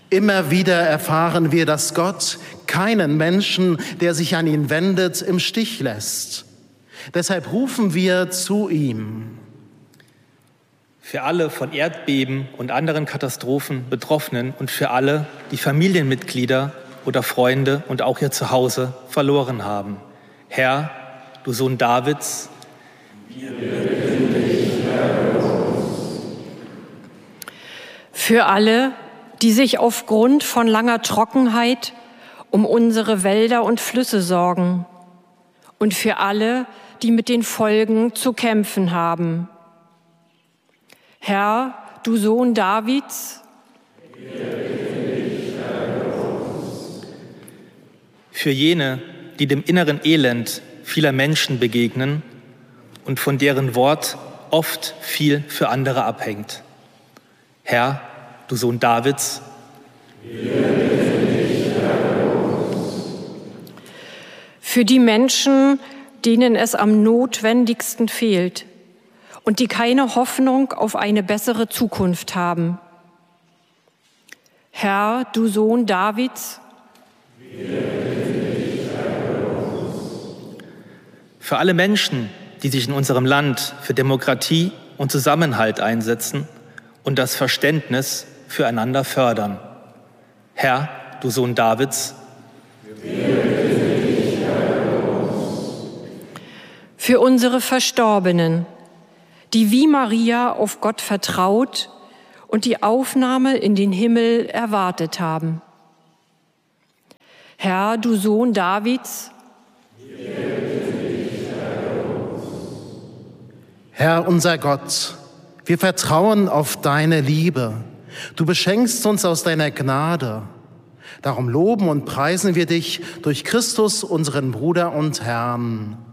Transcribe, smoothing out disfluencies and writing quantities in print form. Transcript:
Immer wieder erfahren wir, dass Gott keinen Menschen, der sich an ihn wendet, im Stich lässt. Deshalb rufen wir zu ihm. Für alle von Erdbeben und anderen Katastrophen Betroffenen und für alle, die Familienmitglieder oder Freunde und auch ihr Zuhause verloren haben. Herr, du Sohn Davids, für alle, die sich aufgrund von langer Trockenheit um unsere Wälder und Flüsse sorgen und für alle, die mit den Folgen zu kämpfen haben. Herr, du Sohn Davids, für jene, die dem inneren Elend vieler Menschen begegnen und von deren Wort oft viel für andere abhängt. Herr, du Sohn Davids, für die Menschen, denen es am notwendigsten fehlt und die keine Hoffnung auf eine bessere Zukunft haben. Herr, du Sohn Davids, für alle Menschen, die sich in unserem Land für Demokratie und Zusammenhalt einsetzen und das Verständnis füreinander fördern. Herr, du Sohn Davids, für unsere Verstorbenen, die wie Maria auf Gott vertraut und die Aufnahme in den Himmel erwartet haben. Herr, du Sohn Davids, Herr unser Gott, wir vertrauen auf deine Liebe. Du beschenkst uns aus deiner Gnade. Darum loben und preisen wir dich durch Christus, unseren Bruder und Herrn.